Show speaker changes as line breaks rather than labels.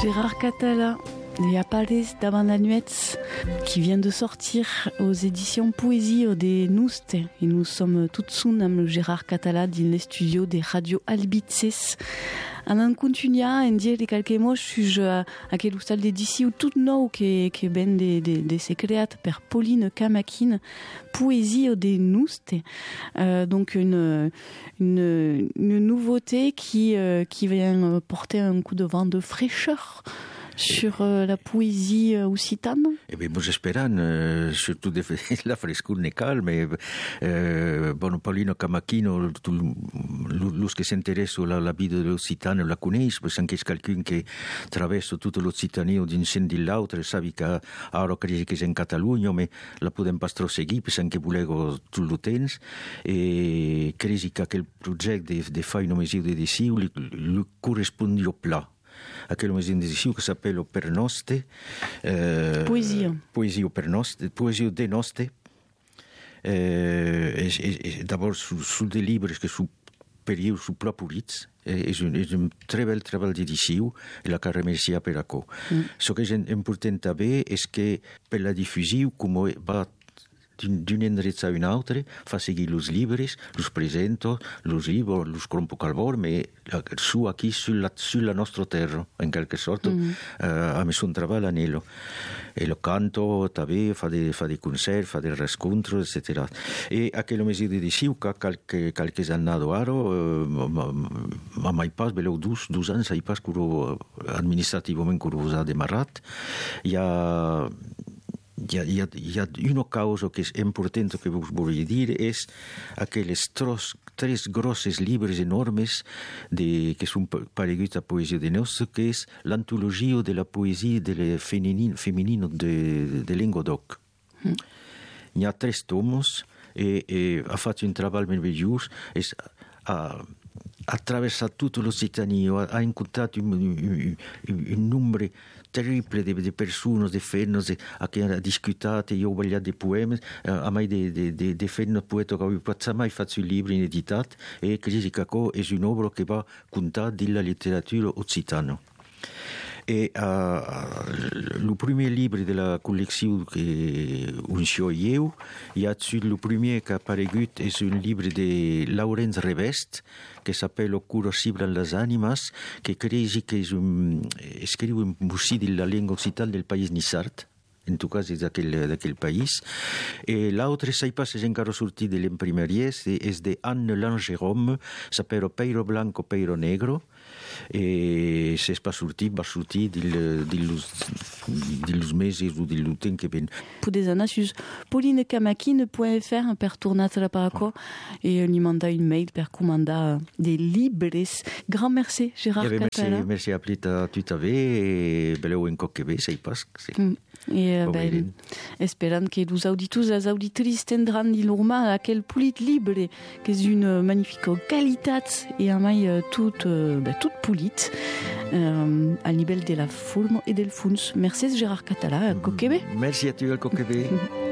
Gérard Catala, Les Appares davant la nuit, qui vient de sortir aux éditions Poésie des Nouste. Et nous sommes tout soon amb Gérard Catala dans les studios des Radio Albitses. En continuant en dire quelques mots sur aquel hostal d'édition tout nou que ben de se créat per Pauline Camaquin, Poésie des Nouste. Donc une nouveauté qui vient porter un coup de vent de fraîcheur sur la poésie occitane.
Eh bien, moi j'espère, surtout de la frescura ne calme, bon, Paulino Camaquino, los que s'intéressent à la vie de l'Occitane la connaissent, parce que c'est quelqu'un qui traverse toute l'Occitanie d'un sens de l'autre, sabe que ara crisi que és en Catalunya, mais la podem pas seguir, parce que volego tot el temps, et crisi que aquell projecte de fer una mesura d'edició li correspon al pla. Aquel mesure d'edició que s'appelle Per Noste. Poésie per Noste, Poésie de Noste. D'abord, sur des livres que sont periode su proposits, és un très bel treball d'edició i la que remercia per això. Ce que és important també és que per la difusió, com va d'un endreç a un altre, fa seguir els llibres, els presento, els llibres, els crompo calvor, mais su aquí, sur la nostra terra, en quelque sorte, a mes un treball anello. E lo canto també, fa de concerts, fa de rescontros, etc. E aquella mesura d'edició que qualques han anat ara, a mai pas, veleu 2 anys, ai pas que administrativament que us ha demarrat, hi ha una causa que és important que vos volia dir, és aquelles 3 grosses llibres enormes que són pareguts a Poesia de Nostre, que és l'antologia de la poesia femenina de Languedoc. Hi ha 3 tomos e ha fatto un treball meravellós, ha attraversato tutta l'Occitania, ha incontrato un numero terrible de persone, de femmes, che hanno discutato, io ho sbagliato dei poemi, a mai de femmes poeti che non mai fatto un libro ineditato, e Crisi Cacò è un'opera che va contare della letteratura occitana. E il primo libro della collezione che ho io, il primo che ha apparegut è un libro di Laurence Revest che s'appelle Cura Sibra las Animas, che crisi che scrive un musì della lingua occitana del paese Nissart, in tot cas d'aquell país. E l'altre, sai pas si és encara sortit de l'imprimeries, és de Anne Langeron, s'appelle Peiro Blanco, Peiro Negro, e si és pas sortit, va sortir dels mesos o del temps que ven.
Podeu anar sur paulinecamaquin.fr per tornar-te per acá et lui mandar un mail per comandar des libres. Grand merci, Gérard Catala.
Merci a plit a tu també, e beleu en coc que ve, sai pas.
Et esperant que les auditeurs et les auditrices tendran l'urma à quel polit libre, qui est une magnifique qualité et un mail toute polit à niveau de la forme et del fons. Merci Gérard Catala, Coquebe.
Merci à toi, Coquebe.